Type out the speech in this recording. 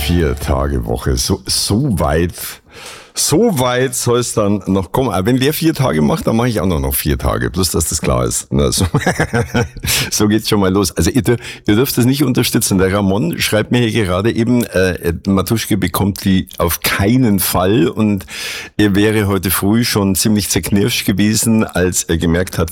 4-Tage-Woche. So weit soll es dann noch kommen. Aber wenn der 4 Tage macht, dann mache ich auch noch 4 Tage. Bloß, dass das klar ist. So geht's schon mal los. Also ihr dürft das nicht unterstützen. Der Ramon schreibt mir hier gerade eben, Matuschke bekommt die auf keinen Fall. Und er wäre heute früh schon ziemlich zerknirscht gewesen, als er gemerkt hat,